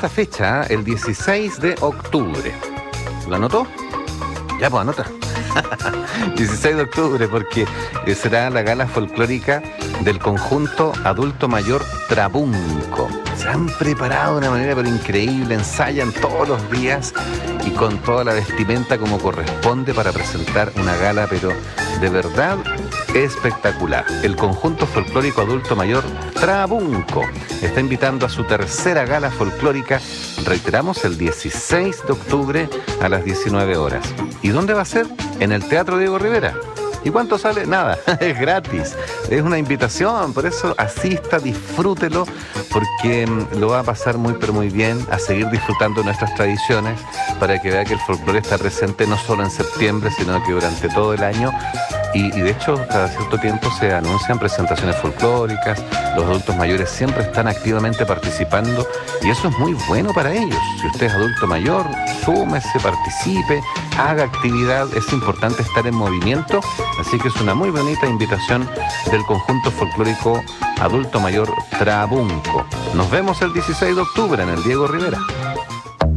esta fecha, el 16 de octubre. ¿Lo anotó? Ya, pues anota. 16 de octubre, porque será la gala folclórica del conjunto adulto mayor Trabunco. Se han preparado de una manera pero increíble, ensayan todos los días y con toda la vestimenta como corresponde para presentar una gala, pero de verdad espectacular. El conjunto folclórico adulto mayor Trabunco está invitando a su tercera gala folclórica, reiteramos, el 16 de octubre a las 19 horas. ¿Y dónde va a ser? En el Teatro Diego Rivera. ¿Y cuánto sale? Nada, es gratis. Es una invitación, por eso asista, disfrútelo, porque lo va a pasar muy pero muy bien, a seguir disfrutando nuestras tradiciones, para que vea que el folclore está presente no solo en septiembre, sino que durante todo el año. Y de hecho, cada cierto tiempo se anuncian presentaciones folclóricas, los adultos mayores siempre están activamente participando y eso es muy bueno para ellos. Si usted es adulto mayor, súmese, participe, haga actividad, es importante estar en movimiento, así que es una muy bonita invitación del conjunto folclórico adulto mayor Trabunco. Nos vemos el 16 de octubre en el Diego Rivera.